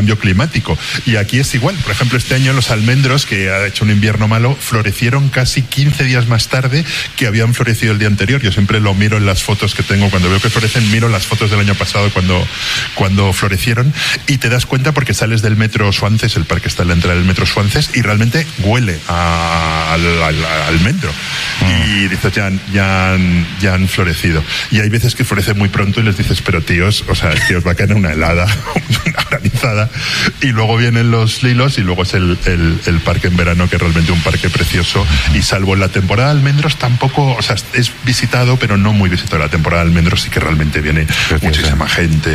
cambio climático. Y aquí es igual. Por ejemplo, este año los almendros, que ha hecho un invierno malo, florecieron casi 15 días más tarde que habían florecido el día anterior. Yo siempre lo miro en las fotos que tengo. Cuando veo que florecen, miro las fotos del año pasado cuando florecieron, y te das cuenta porque sales del metro Suances, el parque está en la entrada del metro Suances, y realmente huele al almendro. Y dices, ya han florecido. Y hay veces que florece muy pronto y les dices, pero tíos, o sea, es que os va a caer una helada, una granizada. Y luego vienen los lilos y luego es el parque en verano, que es realmente un parque precioso. Y salvo en la temporada de almendros tampoco, o sea, es visitado, pero no muy visitado. La temporada de almendros sí que realmente viene muchísima gente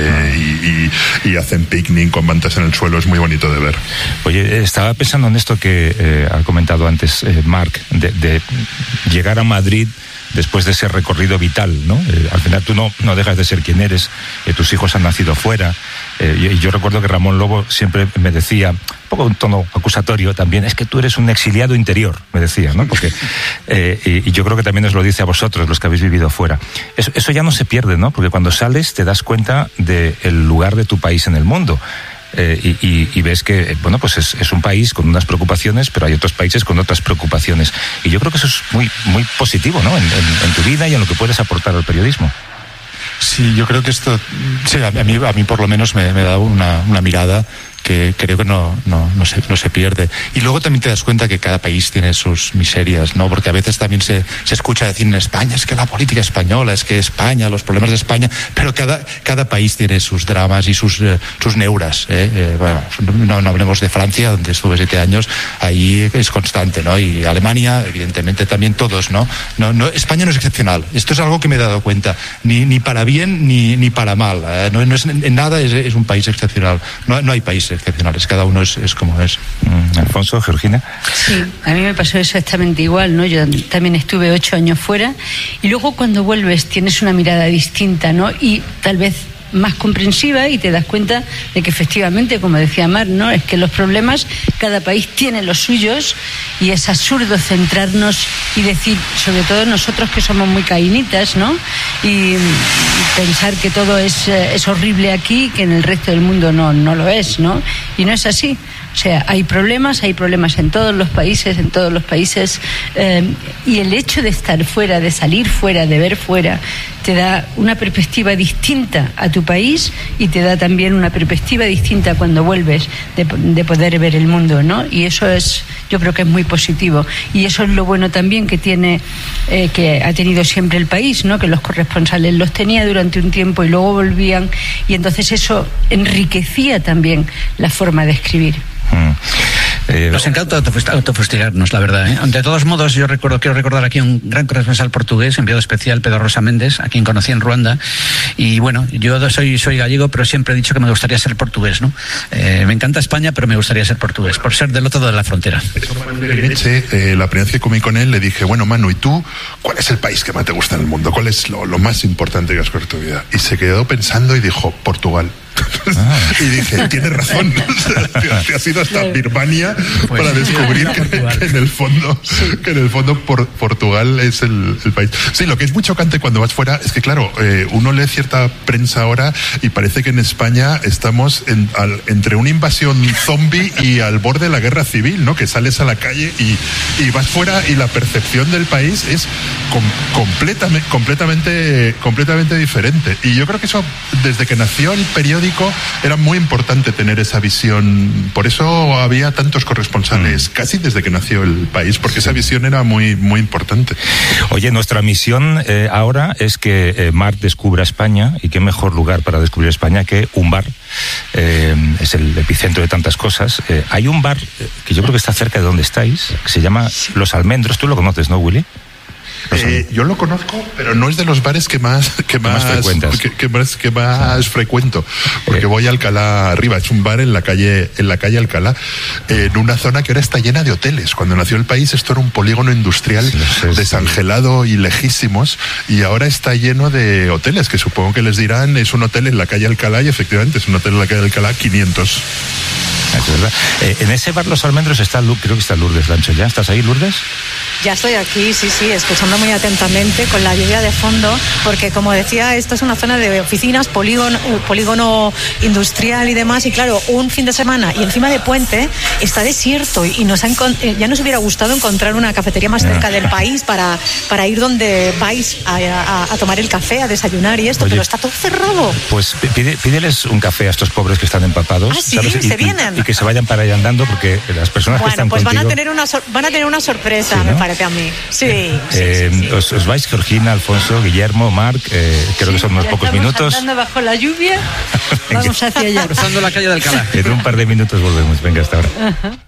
y hacen picnic con mantas en el suelo. Es muy bonito de ver. Oye, estaba pensando en esto que ha comentado antes Marc, de llegar a Madrid después de ese recorrido vital, ¿no? Al final tú no dejas de ser quien eres, tus hijos han nacido fuera, y yo recuerdo que Ramón Lobo siempre me decía, un poco un tono acusatorio también, es que tú eres un exiliado interior, me decía, ¿no? Porque, y yo creo que también os lo dice a vosotros, los que habéis vivido fuera. Eso ya no se pierde, ¿no? Porque cuando sales te das cuenta del lugar de tu país en el mundo. Y ves que, bueno, pues es un país con unas preocupaciones, pero hay otros países con otras preocupaciones. Y yo creo que eso es muy, muy positivo, ¿no? En tu vida y en lo que puedes aportar al periodismo. Sí, yo creo que esto, sí, a mí por lo menos me da una mirada que creo que no se pierde. Y luego también te das cuenta que cada país tiene sus miserias, ¿no? Porque a veces también se escucha decir en España, es que la política española, es que España, los problemas de España, pero cada país tiene sus dramas y sus neuras, ¿eh? Bueno, no hablemos de Francia, donde estuve 7 años, ahí es constante, ¿no? Y Alemania, evidentemente también todos, ¿no? No, España no es excepcional. Esto es algo que me he dado cuenta, ni para bien ni para mal, ¿eh? No es en nada es un país excepcional. No hay países excepcionales, cada uno es como es. Alfonso, Georgina. Sí, a mí me pasó exactamente igual, ¿no? Yo también estuve 8 años fuera, y luego cuando vuelves tienes una mirada distinta, ¿no? Y tal vez más comprensiva, y te das cuenta de que efectivamente, como decía Mar, ¿no? Es que los problemas, cada país tiene los suyos, y es absurdo centrarnos y decir, sobre todo nosotros que somos muy caínitas, ¿no? Y pensar que todo es horrible aquí, que en el resto del mundo no lo es, ¿no? Y no es así. O sea, hay problemas en todos los países, y el hecho de estar fuera, de salir fuera, de ver fuera, te da una perspectiva distinta a tu país, y te da también una perspectiva distinta cuando vuelves de poder ver el mundo, ¿no? Y eso yo creo que es muy positivo, y eso es lo bueno también que tiene, que ha tenido siempre el país, ¿no? Que los corresponsales los tenía durante un tiempo y luego volvían, y entonces eso enriquecía también la forma de escribir. Nos encanta autofustigarnos, la verdad, ¿eh? De todos modos, quiero recordar aquí un gran corresponsal portugués, enviado especial, Pedro Rosa Méndez, a quien conocí en Ruanda. Y bueno, yo soy gallego, pero siempre he dicho que me gustaría ser portugués, ¿no? Me encanta España, pero me gustaría ser portugués, por ser del otro lado de la frontera. La primera vez que comí con él, le dije, bueno, Manu, ¿y tú cuál es el país que más te gusta en el mundo? ¿Cuál es lo más importante que has hecho en tu vida? Y se quedó pensando y dijo, Portugal. Y dije, tienes razón, te has ido hasta Birmania para descubrir que en el fondo Portugal es el país. Sí, lo que es muy chocante cuando vas fuera es que, claro, uno lee cierta prensa ahora y parece que en España estamos entre una invasión zombie y al borde de la guerra civil, ¿no? Que sales a la calle y vas fuera y la percepción del país es completamente diferente. Y yo creo que eso, desde que nació el periódico, era muy importante tener esa visión. Por eso había tantos corresponsales casi desde que nació el país, porque esa visión era muy, muy importante. Oye, nuestra misión ahora es que Marc descubra España, y qué mejor lugar para descubrir España que un bar. Es el epicentro de tantas cosas. Hay un bar que yo creo que está cerca de donde estáis, que se llama Los Almendros. Tú lo conoces, ¿no, Willy? Yo lo conozco, pero no es de los bares que más frecuento, porque voy a Alcalá arriba. Es un bar en la calle Alcalá, en una zona que ahora está llena de hoteles. Cuando nació el país, esto era un polígono industrial desangelado y lejísimos, y ahora está lleno de hoteles, que supongo que les dirán, es un hotel en la calle Alcalá, y efectivamente es un hotel en la calle Alcalá 500. Es verdad. En ese bar Los Almendros está, creo que está Lourdes Lancho ya. ¿Estás ahí, Lourdes? Ya estoy aquí, sí, escuchando muy atentamente con la lluvia de fondo, porque como decía, esto es una zona de oficinas, polígono industrial y demás, y claro, un fin de semana y encima de puente está desierto y ya nos hubiera gustado encontrar una cafetería más cerca del país para ir donde vais a tomar el café, a desayunar y esto. Oye, pero está todo cerrado. Pues pídeles un café a estos pobres que están empapados. Ah, sí, ¿sabes? se vienen. Y que se vayan para allá andando, porque las personas que están pues contigo... van a tener una sorpresa, ¿sí, no? Me parece a mí. Sí. Os vais, Georgina, Alfonso, Guillermo, Marc, creo que son unos pocos minutos. Andando bajo la lluvia, vamos hacia allá. Cruzando la calle de Alcalá. En un par de minutos volvemos. Venga, hasta ahora.